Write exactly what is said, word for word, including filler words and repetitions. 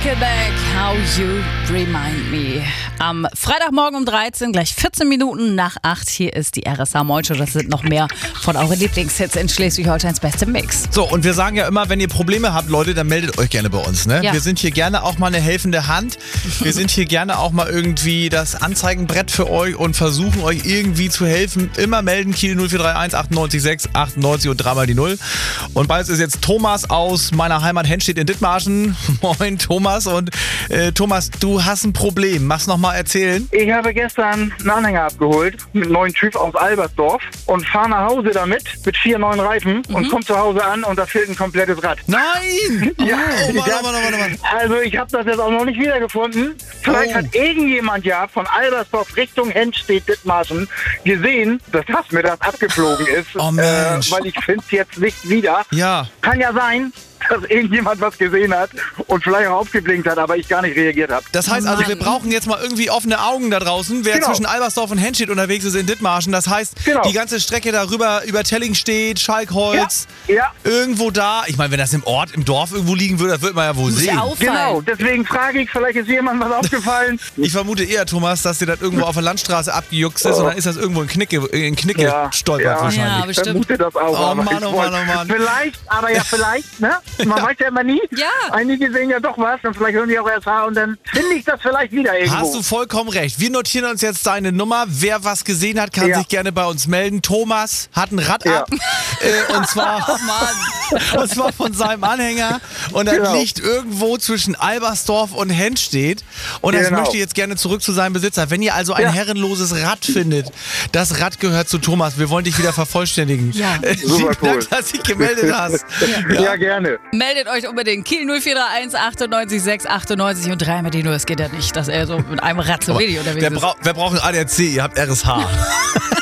Nickelback, How You Remind Me. Am Freitagmorgen um dreizehn, gleich vierzehn Minuten nach acht. Hier ist die R S H Moin Show. Das sind noch mehr von euren Lieblingshits in Schleswig-Holsteins beste Mix. So, und wir sagen ja immer, wenn ihr Probleme habt, Leute, dann meldet euch gerne bei uns. Ne? Ja. Wir sind hier gerne auch mal eine helfende Hand. Wir sind hier gerne auch mal irgendwie das Anzeigenbrett für euch und versuchen euch irgendwie zu helfen. Immer melden, Kiel null vier drei eins achtundneunzig sechs achtundneunzig und dreimal die Null. Und bei uns ist jetzt Thomas aus meiner Heimat Henstedt in Dithmarschen. Moin Thomas. Und äh, Thomas, du hast ein Problem. Mach's noch mal erzählen. Ich habe gestern einen Anhänger abgeholt mit einem neuen Typ aus Albersdorf und fahre nach Hause damit mit vier neuen Reifen Mhm. und komme zu Hause an und da fehlt ein komplettes Rad. Nein! Ja, Oh, warte, ja. warte, warte, warte. Also ich habe das jetzt auch noch nicht wiedergefunden. Vielleicht Oh. hat irgendjemand ja von Albersdorf Richtung Henstedt-Dithmarschen gesehen, dass das mir das abgeflogen ist. Oh, Mensch. Äh, weil ich finde es jetzt nicht wieder. Ja. Kann ja sein, dass irgendjemand was gesehen hat und vielleicht auch aufgeblinkt hat, aber ich gar nicht reagiert habe. Das heißt also, wir brauchen jetzt mal irgendwie offene Augen da draußen, wer Genau. zwischen Albersdorf und Henstedt unterwegs ist in Dithmarschen. Das heißt, Genau. die ganze Strecke darüber über Tellingstedt, Schalkholz, Ja, ja. irgendwo da. Ich meine, wenn das im Ort, im Dorf irgendwo liegen würde, das wird man ja wohl Muss ja sehen. auffallen. Genau, deswegen frage ich, vielleicht ist jemandem was aufgefallen. Ich vermute eher, Thomas, dass dir das irgendwo auf der Landstraße abgejuckst ist und dann ist das irgendwo in Knicke, in Knicke Ja, stolpert ja. Ja, wahrscheinlich. bestimmt. Ich vermute das auch. Oh aber Mann, ich oh wollte- Mann, oh Mann. Vielleicht, aber ja vielleicht, ne? Man weiß ja immer nie. Ja. Einige sehen ja doch was und vielleicht hören die auch erst H und dann finde ich das vielleicht wieder irgendwo. Hast du vollkommen recht. Wir notieren uns jetzt deine Nummer. Wer was gesehen hat, kann Ja. sich gerne bei uns melden. Thomas hat ein Rad Ja. ab. Äh, und zwar Oh Mann. Und zwar von seinem Anhänger. Und das Genau. liegt irgendwo zwischen Albersdorf und Henstedt. Und das Genau. möchte jetzt gerne zurück zu seinem Besitzer. Wenn ihr also ein Ja. herrenloses Rad findet, das Rad gehört zu Thomas. Wir wollen dich wieder vervollständigen. Ja. Äh, Super Vielen cool. Dank, dass du dich gemeldet hast. Ja, gerne. Meldet euch unbedingt. Kiel null vier drei eins achtundneunzig sechs achtundneunzig und dreimal die Null. Es geht ja nicht, dass er so mit einem Rad so wenig unterwegs Wer, ist. brau wer braucht ein A D A C? Ihr habt R S H.